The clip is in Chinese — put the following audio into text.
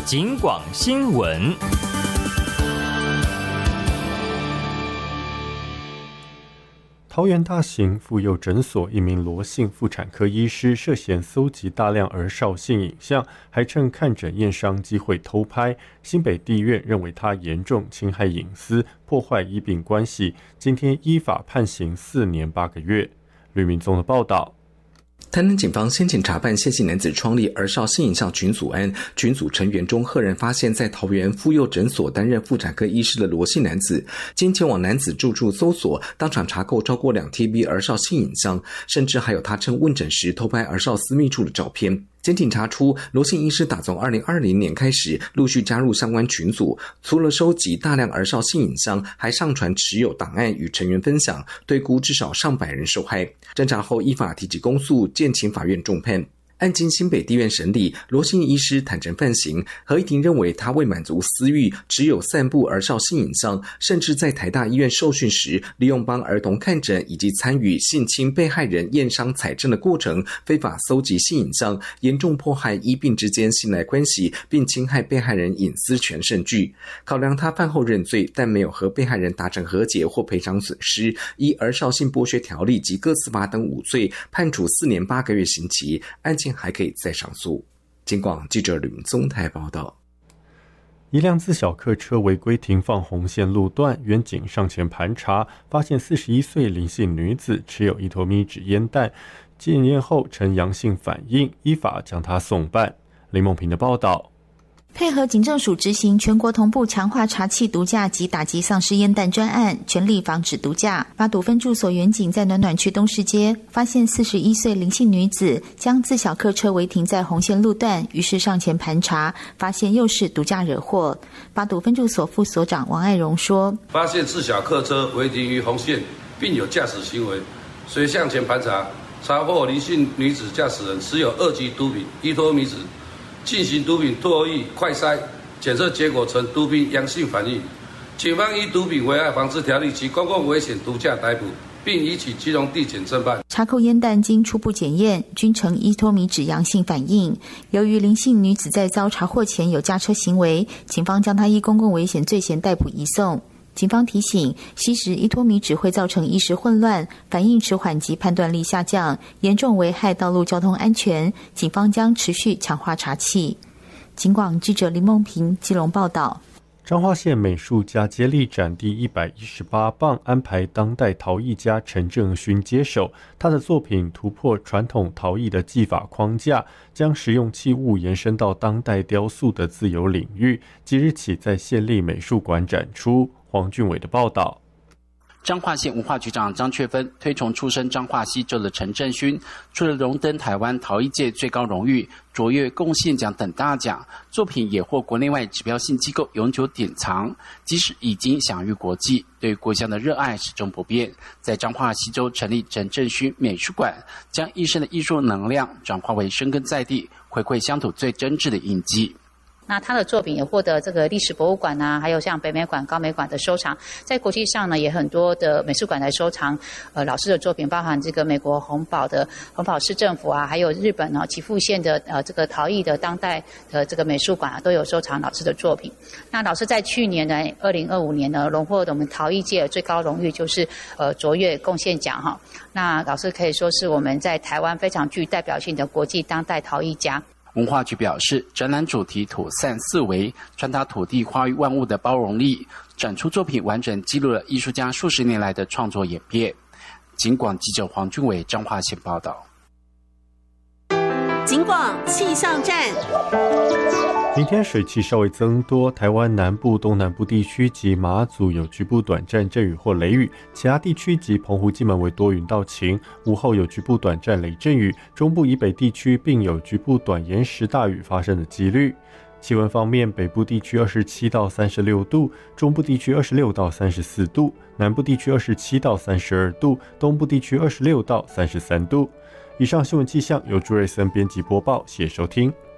警广新闻。 桃园大型妇幼诊所一名罗姓妇产科医师涉嫌搜集大量儿少性影像，还趁看诊验伤机会偷拍。新北地院认为他严重侵害隐私，破坏医病关系，今天依法判刑4年8个月。吕明宗的报道。 台南警方先前查办谢姓男子创立儿少性影像群组案，群组成员中赫然发现在桃园妇幼诊所担任妇产科医师的罗姓男子，经前往男子住处搜索，当场查购超过2TB 儿少性影像，甚至还有他趁问诊时偷拍儿少私密处的照片。检警查出，罗姓医师打从2020年开始陆续加入相关群组，除了收集大量儿少性影像，还上传持有档案与成员分享，推估至少上百人受害。侦查后依法提起公诉，建请法院重判。案经新北地院审理，罗姓医师坦诚犯行。合议庭认为他为满足私欲，只有散布儿少性影像，甚至在台大医院受训时，利用帮儿童看诊以及参与性侵被害人验伤采证的过程，非法搜集性影像，严重迫害医病之间信赖关系，并侵害被害人隐私权甚巨。考量他饭后认罪，但没有和被害人达成和解或赔偿损失，依儿少性剥削条例及各自法等5罪，判处4年8个月刑期。案件还可以再上诉。警广记者吕宗台报道。 一辆自小客车违规停放红线路段，员警上前盘查，发现41岁林姓女子持有1坨米纸烟弹，检验后呈阳性反应，依法将她送办。林梦平的报道。 配合警政署执行全国同步强化查缉毒驾及打击丧失烟弹专案，全力防止毒驾。八堵分驻所员警在暖暖区东市街发现41岁林姓女子将自小客车违停在红线路段，于是上前盘查，发现又是毒驾惹祸。八堵分驻所副所长王爱荣说： 发现自小客车违停于红线，并有驾驶行为，遂向前盘查，查获林姓女子驾驶人持有2级毒品1坨米纸，进行毒品唾液快筛检测结果呈毒品阳性反应，警方依毒品危害防治条例及公共危险毒驾逮捕，并移起基隆地检侦办。 查扣烟弹经初步检验，均呈1坨米纸阳性反应。由于林姓女子在遭查获前有驾车行为，警方将她依公共危险罪嫌逮捕移送。警方提醒，吸食1坨米纸会造成意识混乱、反应迟缓及判断力下降，严重危害道路交通安全。警方将持续强化查缉。警广记者林梦平基隆报道。 彰化县美术家接力展第118棒安排当代陶艺家陈正勋接手，他的作品突破传统陶艺的技法框架，将实用器物延伸到当代雕塑的自由领域，即日起在县立美术馆展出。黄俊伟的报道。 彰化县文化局长张雀芬推崇出身彰化西州的陈正勋，除了荣登台湾陶艺界最高荣誉卓越贡献奖等大奖，作品也获国内外指标性机构永久典藏。即使已经享誉国际，对国乡的热爱始终不变。在彰化西州成立陈正勋美术馆，将一生的艺术能量转化为深耕在地，回馈乡土最真挚的印记。 那他的作品也获得这个历史博物馆啊，还有像北美馆、高美馆的收藏，在国际上呢，也很多的美术馆来收藏老师的作品，包含这个美国洪堡市政府啊，还有日本岐阜县的这个陶艺的当代的这个美术馆啊，都有收藏老师的作品。那老师在去年呢，2025年呢，荣获我们陶艺界最高荣誉，就是卓越贡献奖哈。那老师可以说是我们在台湾非常具代表性的国际当代陶艺家。 文化局表示，展览主题土散四维，传达土地化育万物的包容力。展出作品完整记录了艺术家数十年来的创作演变。警广记者黄俊伟彰化县报道。 警广气象站。 明天水汽稍微增多，台湾南部、东南部地区及马祖有局部短暂阵雨或雷雨，其他地区及澎湖、金门为多云到晴，午后有局部短暂雷阵雨，中部以北地区并有局部短延时大雨发生的几率。气温方面，北部地区27到36度，中部地区26到34度，南部地区27到32度，东部地区26到33度。以上新闻气象由朱瑞森编辑播报，谢谢收听。